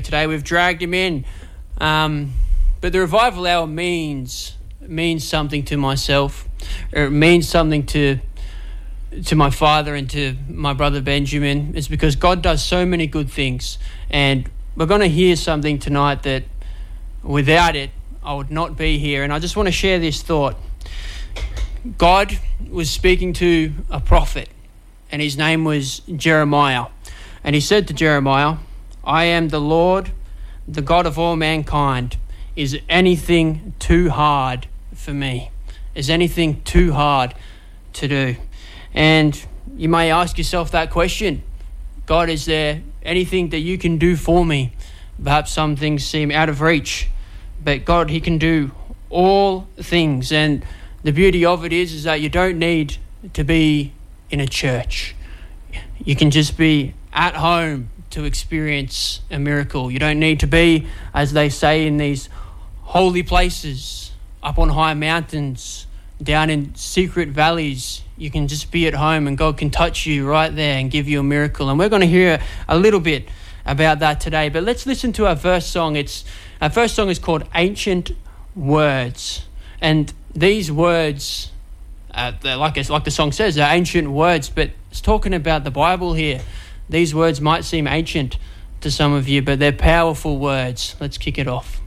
Today we've dragged him in, but the revival hour means something to myself. It means something to my father and to my brother Benjamin. It's because God does so many good things, and we're going to hear something tonight that without it I would not be here. And I just want to share this thought. God was speaking to a prophet, and his name was Jeremiah, and he said to Jeremiah, "I am the Lord, the God of all mankind. Is anything too hard for me? Is anything too hard to do?" And you may ask yourself that question. God, is there anything that you can do for me? Perhaps some things seem out of reach, but God, he can do all things. And the beauty of it is that you don't need to be in a church. You can just be at home to experience a miracle. You don't need to be, as they say, in these holy places, up on high mountains, down in secret valleys. You can just be at home and God can touch you right there and give you a miracle. And we're going to hear a little bit about that today. But let's listen to our first song. Our first song is called Ancient Words. And these words, like the song says, they're ancient words, but it's talking about the Bible here. These words might seem ancient to some of you, but they're powerful words. Let's kick it off.